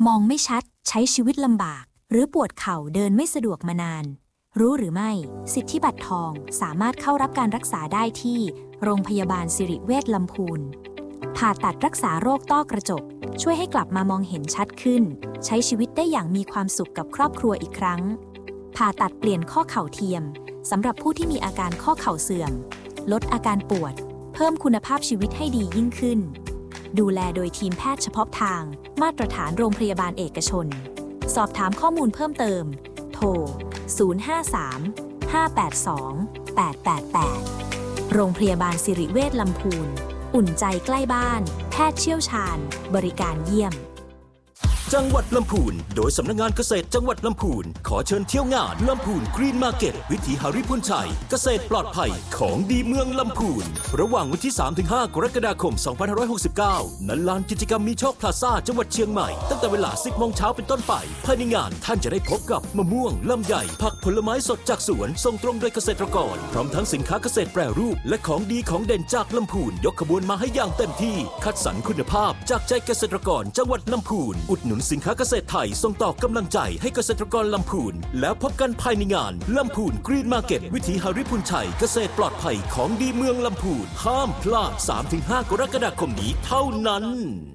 มองไม่ชัดใช้ชีวิตลำบากหรือปวดเข่าเดินไม่สะดวกมานานรู้หรือไม่สิทธิบัตรทองสามารถเข้ารับการรักษาได้ที่โรงพยาบาลสิริเวชลำพูนผ่าตัดรักษาโรคต้อกระจกช่วยให้กลับมามองเห็นชัดขึ้นใช้ชีวิตได้อย่างมีความสุขกับครอบครัวอีกครั้งผ่าตัดเปลี่ยนข้อเข่าเทียมสำหรับผู้ที่มีอาการข้อเข่าเสื่อมลดอาการปวดเพิ่มคุณภาพชีวิตให้ดียิ่งขึ้นดูแลโดยทีมแพทย์เฉพาะทางมาตรฐานโรงพยาบาลเอกชนสอบถามข้อมูลเพิ่มเติมโทร 053-582-888 โรงพยาบาลสิริเวชลำพูนอุ่นใจใกล้บ้านแพทย์เชี่ยวชาญบริการเยี่ยมจังหวัดลำพูนโดยสำนักงานเกษตรจังหวัดลำพูนขอเชิญเที่ยวงานลำพูนกรีนมาร์เก็ตวิถีหฤพุนชัยเกษตรปลอดภัยของดีเมืองลำพูนระหว่างวันที่ 3-5 กรกฎาคม 2569 ณ ลานกิจกรรมมีโชคพลาซ่าจังหวัดเชียงใหม่ตั้งแต่เวลา 10 โมงเช้าเป็นต้นไปภายในงานท่านจะได้พบกับมะม่วงลำไยผักผลไม้สดจากสวนส่งตรงโดยเกษตรกรพร้อมทั้งสินค้าเกษตรแปรรูปและของดีของเด่นจากลำพูนยกขบวนมาให้อย่างเต็มที่คัดสรรคุณภาพจากใจเกษตรกรจังหวัดลำพูนอุดหนุนสินค้าเกษตรไทยส่งต่อกำลังใจให้เกษตรกรลำพูนแล้วพบกันภายในงานลำพูนกรีนมาร์เก็ตวิถีหฤพุนชัยเกษตรปลอดภัยของดีเมืองลำพูนห้ามพลาด 3-5 กรกฎาคมนี้เท่านั้น